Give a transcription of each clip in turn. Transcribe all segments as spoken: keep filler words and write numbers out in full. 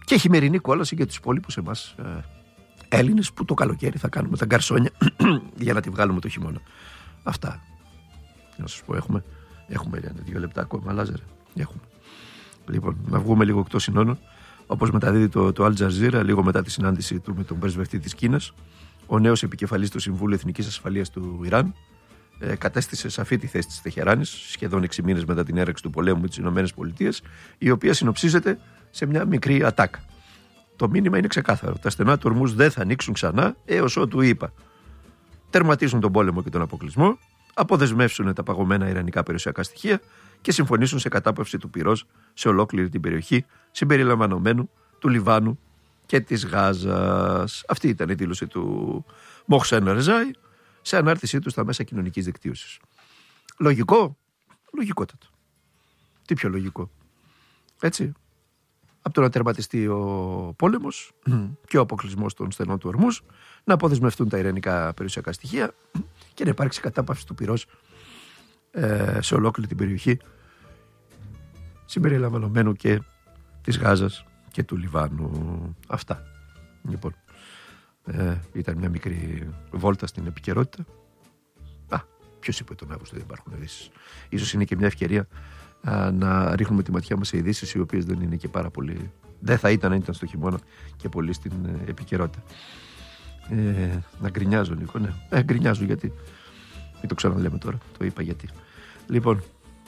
Και χειμερινή κόλαση για τους υπόλοιπους εμάς ε, Έλληνες που το καλοκαίρι θα κάνουμε τα γκαρσόνια για να τη βγάλουμε το χειμώνα. Αυτά. Να σας πω, έχουμε, έχουμε δύο λεπτά ακόμα, Λάζαρε. Έχουμε. Λοιπόν, να βγούμε λίγο εκτός συνόρων. Όπως μεταδίδει το, το Al Jazeera, λίγο μετά τη συνάντηση του με τον πρεσβευτή της Κίνας, ο νέος επικεφαλής του Συμβούλου Εθνικής Ασφαλείας του Ιράν ε, κατέστησε σαφή τη θέση της Τεχεράνης, σχεδόν έξι μήνες μετά την έναρξη του πολέμου με τις ΗΠΑ, η οποία συνοψίζεται σε μια μικρή ατάκα. Το μήνυμα είναι ξεκάθαρο. Τα στενά του Ορμούζ δεν θα ανοίξουν ξανά έως ότου είπα. Τερματίσουν τον πόλεμο και τον αποκλεισμό, αποδεσμεύσουν τα παγωμένα ιρανικά περιουσιακά στοιχεία και συμφωνήσουν σε κατάπαυση του πυρός σε ολόκληρη την περιοχή, συμπεριλαμβανομένου του Λιβάνου και της Γάζας. Αυτή ήταν η δήλωση του Μοχσέν Ρεζάι σε ανάρτησή του στα μέσα κοινωνικής δικτύωσης. Λογικό, λογικότατο. Τι πιο λογικό. Έτσι. Από το να τερματιστεί ο πόλεμος mm. και ο αποκλεισμός των στενών του Ορμούζ, να αποδεσμευτούν τα ιρανικά περιουσιακά στοιχεία και να υπάρξει κατάπαυση του πυρός ε, σε ολόκληρη την περιοχή, συμπεριλαμβανομένου και της Γάζας και του Λιβάνου. Αυτά. Λοιπόν, ε, ήταν μια μικρή βόλτα στην επικαιρότητα. Α, ποιος είπε τον Αύγουστο δεν υπάρχουν ειδήσεις. Ίσως είναι και μια ευκαιρία α, να ρίχνουμε τη ματιά μας σε ειδήσεις οι οποίες δεν είναι και πάρα πολύ. Δεν θα ήταν αν ήταν στο χειμώνα και πολύ στην ε, επικαιρότητα. Ε, να γκρινιάζω λίγο, ναι. Ε, γκρινιάζω γιατί. Μην το ξαναλέμε τώρα. Το είπα γιατί. Λοιπόν,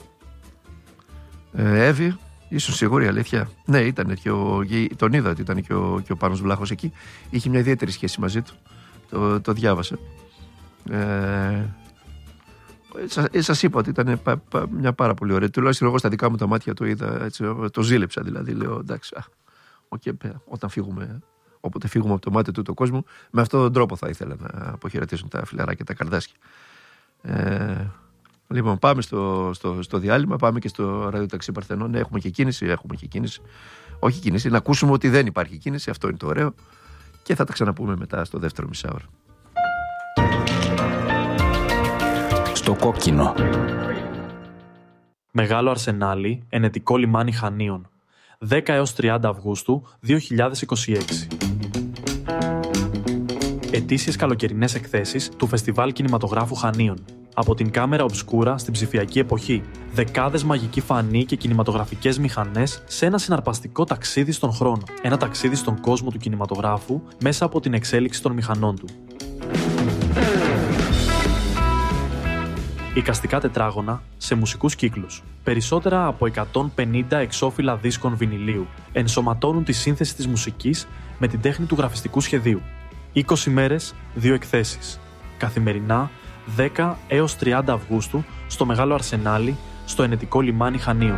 ε, Εύη, ήσουν σίγουρη, αλήθεια? Ναι, ήταν και ο, τον είδα ότι ήταν και ο, και ο Πάνος Βλάχος εκεί. Είχε μια ιδιαίτερη σχέση μαζί του. Το, το διάβασα. Ε, σας, σας είπα ότι ήταν πα, πα, μια πάρα πολύ ωραία. Τουλάχιστον εγώ στα δικά μου τα μάτια το είδα, έτσι, το ζήλεψα δηλαδή. Λέω εντάξει, α, okay, όταν φύγουμε, όποτε φύγουμε από το μάτι του το κόσμο, με αυτόν τον τρόπο θα ήθελα να αποχαιρετήσουν τα φιλαράκια, τα καρδάσια. Ε, λοιπόν, πάμε στο, στο, στο διάλειμμα, πάμε και στο ραδιοταξί Παρθενών. Ναι, έχουμε και κίνηση, έχουμε και κίνηση. Όχι κίνηση, να ακούσουμε ότι δεν υπάρχει κίνηση, αυτό είναι το ωραίο. Και θα τα ξαναπούμε μετά στο δεύτερο μισάωρο. Στο κόκκινο. Μεγάλο Αρσενάλι, ενετικό λιμάνι Χανίων. δέκα έως τριάντα Αυγούστου δύο χιλιάδες είκοσι έξι. Ετήσιες καλοκαιρινές εκθέσεις του Φεστιβάλ Κινηματογράφου Χανίων. Από την κάμερα ομπσκούρα στην ψηφιακή εποχή. Δεκάδες μαγικοί φανοί και κινηματογραφικές μηχανές σε ένα συναρπαστικό ταξίδι στον χρόνο. Ένα ταξίδι στον κόσμο του κινηματογράφου μέσα από την εξέλιξη των μηχανών του. Εικαστικά τετράγωνα σε μουσικούς κύκλους. Περισσότερα από εκατόν πενήντα εξώφυλλα δίσκων βινιλίου ενσωματώνουν τη σύνθεση της μουσικής με την τέχνη του γραφιστικού σχεδίου. είκοσι μέρες, δύο εκθέσεις. Καθημερινά, δέκα έως τριάντα Αυγούστου, στο Μεγάλο Αρσενάλι, στο ενετικό λιμάνι Χανίων.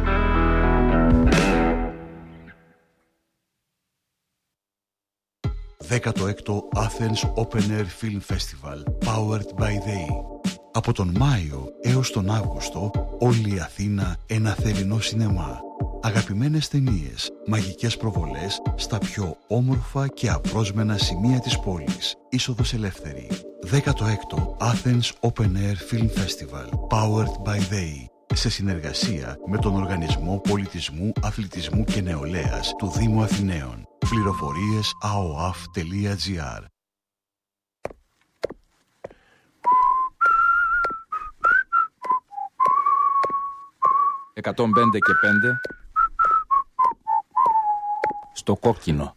δέκατο έκτο Athens Open Air Film Festival, powered by they. Από τον Μάιο έως τον Αύγουστο, όλη η Αθήνα ένα θερινό σινεμά. Αγαπημένες ταινίες, μαγικές προβολές στα πιο όμορφα και απρόσμενα σημεία της πόλης. Είσοδος ελεύθερη. δέκατο έκτο Athens Open Air Film Festival, powered by they. Σε συνεργασία με τον Οργανισμό Πολιτισμού, Αθλητισμού και Νεολαίας του Δήμου Αθηναίων. Πληροφορίες a o a f τελεία g r. εκατόν πέντε και πέντε στο κόκκινο.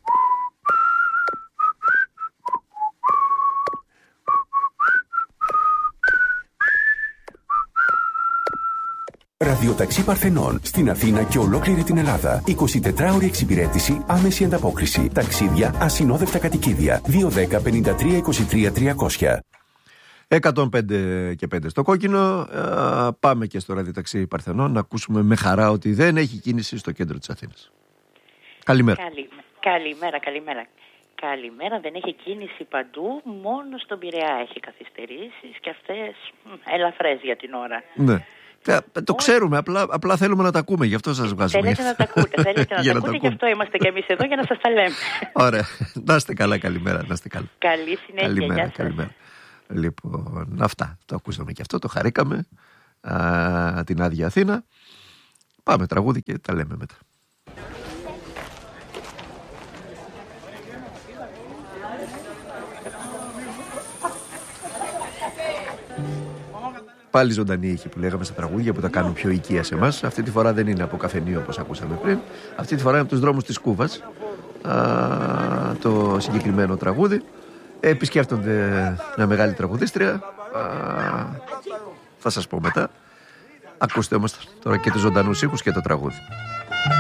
Ραδιοταξί Παρθενών στην Αθήνα και ολόκληρη την Ελλάδα. εικοσιτετράωρη εξυπηρέτηση, άμεση ανταπόκριση. Ταξίδια, ασυνόδευτα κατοικίδια. δύο δέκα πενήντα τρία είκοσι τρία τριακόσια. εκατόν πέντε και πέντε στο κόκκινο. Α, πάμε και στο ραδιοταξί Παρθενών να ακούσουμε με χαρά ότι δεν έχει κίνηση στο κέντρο της Αθήνας. Καλημέρα. Καλη... Καλημέρα, καλημέρα. Καλημέρα, δεν έχει κίνηση παντού, μόνο στον Πειραιά έχει καθυστερήσεις και αυτές ελαφρές για την ώρα. Ναι. Το ξέρουμε, απλά, απλά θέλουμε να τα ακούμε, γι' αυτό σας βγάζουμε. Θέλετε να τα ακούτε, θέλετε να τα ακούτε, γι' αυτό είμαστε και εμείς εδώ για να σας τα λέμε. Ωραία, να είστε καλά, καλημέρα, να είστε καλά. Καλή συνέχεια, καλημέρα, γεια σας. Καλημέρα. Λοιπόν, αυτά, το ακούσαμε και αυτό, το χαρήκαμε, α, την άδεια Αθήνα. Πάμε τραγούδι και τα λέμε μετά. Πάλι ζωντανή ήχη που λέγαμε στα τραγούδια που τα κάνουν πιο οικία σε εμάς. Αυτή τη φορά δεν είναι από καφενείο όπως ακούσαμε πριν. Αυτή τη φορά είναι από τους δρόμους της Κούβας. Α, το συγκεκριμένο τραγούδι. Επισκέφτονται μια μεγάλη τραγουδίστρια. Α, θα σας πω μετά. Ακούστε όμως τώρα και τους ζωντανούς ήχους και το τραγούδι.